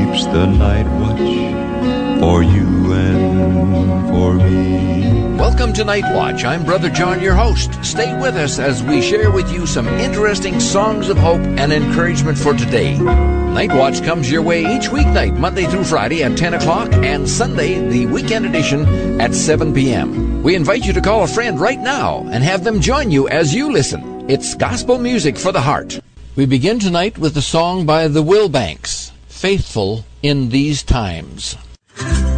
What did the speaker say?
keeps the night watch for you and for me. Welcome to Night Watch. I'm Brother John, your host. Stay with us as we share with you some interesting songs of hope and encouragement for today. Night Watch comes your way each weeknight, Monday through Friday at 10 o'clock, and Sunday, the weekend edition, at 7 p.m. We invite you to call a friend right now and have them join you as you listen. It's gospel music for the heart. We begin tonight with a song by the Wilbanks, Faithful in These Times.